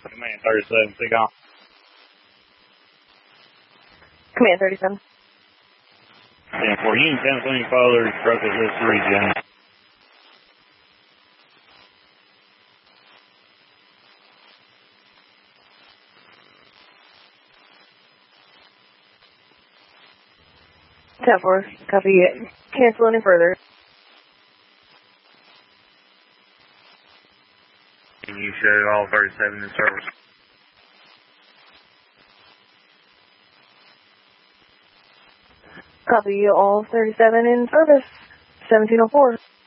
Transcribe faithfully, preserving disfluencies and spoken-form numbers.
Command thirty-seven, take off. Command thirty-seven. ten four, Union ten, swing father, truck is this region. ten four, copy it. Cancel any further. Can you show all thirty-seven in service? Copy all thirty-seven in service. seventeen oh four.